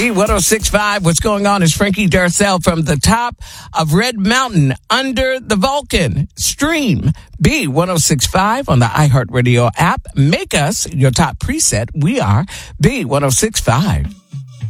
B1065, what's going on is Frankie Darcell from the top of Red Mountain under the Vulcan. Stream B1065 on the iHeartRadio app. Make us your top preset. We are B1065.